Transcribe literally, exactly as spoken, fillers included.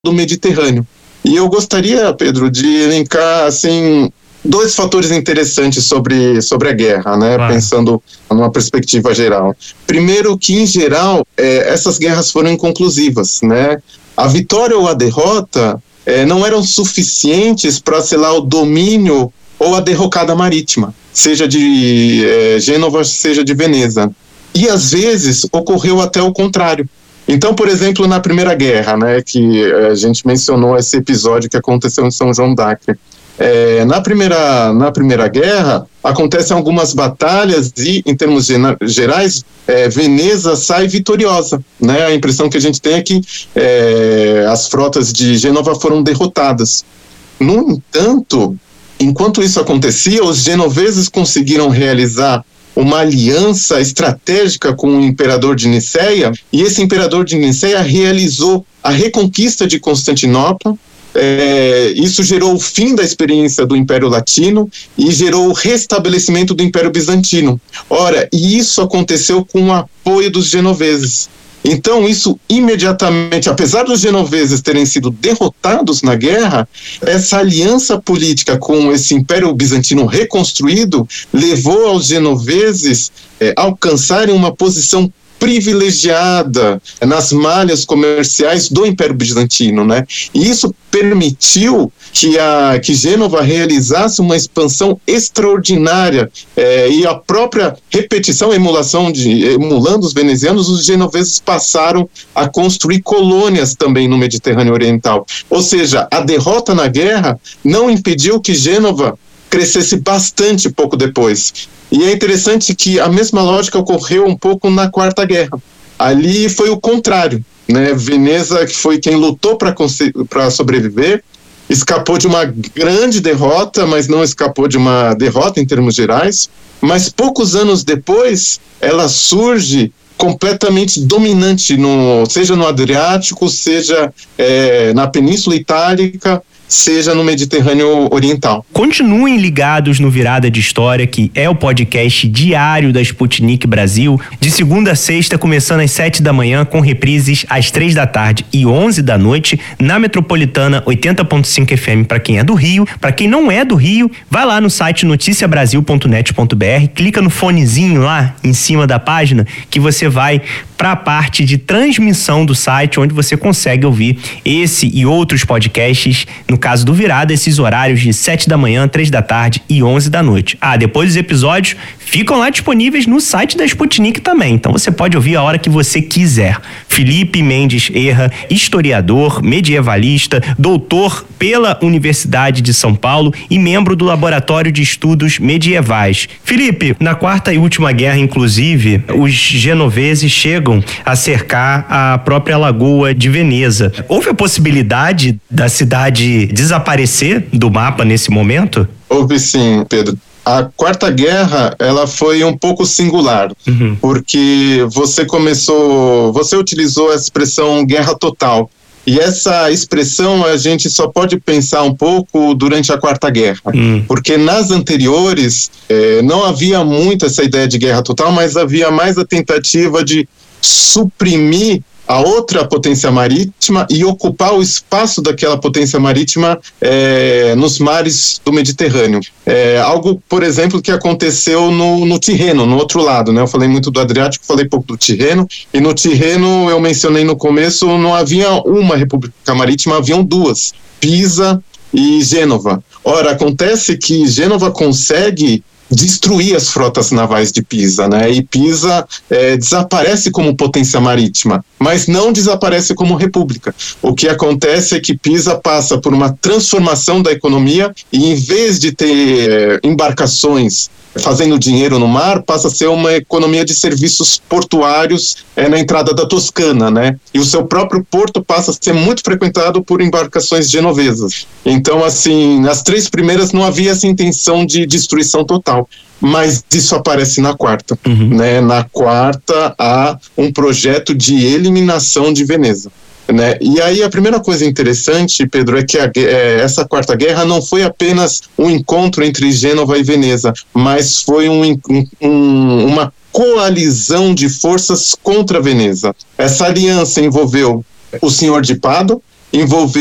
do Mediterrâneo. E eu gostaria, Pedro, de elencar, assim, dois fatores interessantes sobre, sobre a guerra, né? Claro. Pensando numa perspectiva geral. Primeiro, que em geral, é, essas guerras foram inconclusivas, né? A vitória ou a derrota é, não eram suficientes para selar o domínio ou a derrocada marítima, seja de é, Gênova, seja de Veneza. E às vezes ocorreu até o contrário. Então, por exemplo, na Primeira Guerra, né, que a gente mencionou esse episódio que aconteceu em São João d'Acre. É, na, primeira, na Primeira Guerra, acontecem algumas batalhas e, em termos gerais, é, Veneza sai vitoriosa, né? A impressão que a gente tem é que é, as frotas de Gênova foram derrotadas. No entanto, enquanto isso acontecia, os genoveses conseguiram realizar uma aliança estratégica com o imperador de Nicéia, e esse imperador de Nicéia realizou a reconquista de Constantinopla. É, isso gerou o fim da experiência do Império Latino e gerou o restabelecimento do Império Bizantino. Ora, e isso aconteceu com o apoio dos genoveses. Então, isso imediatamente, apesar dos genoveses terem sido derrotados na guerra, essa aliança política com esse Império Bizantino reconstruído levou aos genoveses é, alcançarem uma posição privilegiada nas malhas comerciais do Império Bizantino, né? E isso permitiu que a que Gênova realizasse uma expansão extraordinária é, e a própria repetição, emulação de emulando os venezianos, os genoveses passaram a construir colônias também no Mediterrâneo Oriental. Ou seja, a derrota na guerra não impediu que Gênova crescesse bastante pouco depois. E é interessante que a mesma lógica ocorreu um pouco na Quarta Guerra. Ali foi o contrário, né? Veneza, que foi quem lutou para sobreviver, escapou de uma grande derrota, mas não escapou de uma derrota em termos gerais. Mas poucos anos depois, ela surge completamente dominante, no, seja no Adriático, seja é, na Península Itálica, seja no Mediterrâneo Oriental. Continuem ligados no Virada de História, que é o podcast diário da Sputnik Brasil, de segunda a sexta, começando às sete da manhã, com reprises às três da tarde e onze da noite, na Metropolitana oitenta ponto cinco F M para quem é do Rio. Para quem não é do Rio, vai lá no site noticia brasil ponto net ponto b r, clica no fonezinho lá em cima da página, que você vai para a parte de transmissão do site, onde você consegue ouvir esse e outros podcasts, no caso do Virada, esses horários de sete da manhã, três da tarde e onze da noite. Ah, depois os episódios ficam lá disponíveis no site da Sputnik também, então você pode ouvir a hora que você quiser. Felipe Mendes Erra, historiador, medievalista, doutor pela Universidade de São Paulo e membro do Laboratório de Estudos Medievais. Felipe, na Quarta e Última Guerra, inclusive, os genoveses chegam a cercar a própria Lagoa de Veneza. Houve a possibilidade da cidade desaparecer do mapa nesse momento? Houve sim, Pedro. A Quarta Guerra, ela foi um pouco singular, uhum. porque você começou, você utilizou a expressão guerra total. E essa expressão a gente só pode pensar um pouco durante a Quarta Guerra, hum. porque nas anteriores eh, não havia muito essa ideia de guerra total, mas havia mais a tentativa de suprimir a outra potência marítima e ocupar o espaço daquela potência marítima é, nos mares do Mediterrâneo. É, algo, por exemplo, que aconteceu no, no Tirreno, no outro lado, né? Eu falei muito do Adriático, falei pouco do Tirreno, e no Tirreno, eu mencionei no começo, não havia uma república marítima, haviam duas, Pisa e Gênova. Ora, acontece que Gênova consegue destruir as frotas navais de Pisa, né? E Pisa é, desaparece como potência marítima, mas não desaparece como república. O que acontece é que Pisa passa por uma transformação da economia e, em vez de ter é, embarcações fazendo dinheiro no mar, passa a ser uma economia de serviços portuários é, na entrada da Toscana, né? E o seu próprio porto passa a ser muito frequentado por embarcações genovesas. Então, assim, nas três primeiras não havia essa intenção de destruição total, mas isso aparece na quarta, uhum. né? Na quarta há um projeto de eliminação de Veneza. Né? E aí a primeira coisa interessante, Pedro, é que a, é, essa Quarta Guerra não foi apenas um encontro entre Gênova e Veneza, mas foi um, um, uma coalizão de forças contra Veneza. Essa aliança envolveu o senhor de Pádua, envolver